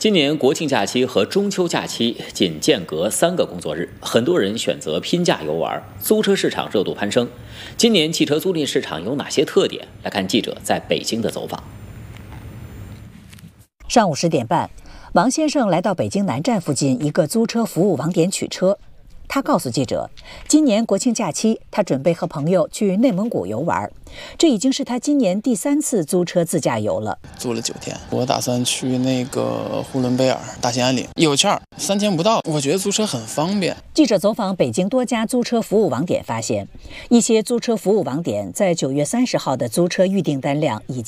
今年国庆假期和中秋假期仅间隔3个工作日，很多人选择拼假游玩，租车市场热度攀升。今年汽车租赁市场有哪些特点？来看记者在北京的走访。 上午10点半，王先生来到北京南站附近一个租车服务网点取车。他告诉记者，今年国庆假期，他准备和朋友去内蒙古游玩，这已经是他今年第3次租车自驾游了。 租了9天，我打算去那个呼伦贝尔、大兴安岭，有券，3天不到。我觉得租车很方便。 记者走访北京多家租车服务网点发现，一些租车服务网点在9月30号的租车预订单量已经